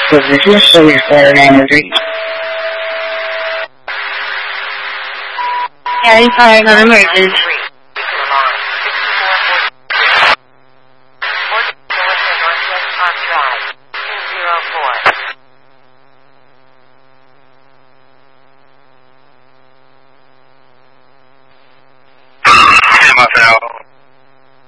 Position please for energy. Yeah, sorry, I got an emergency.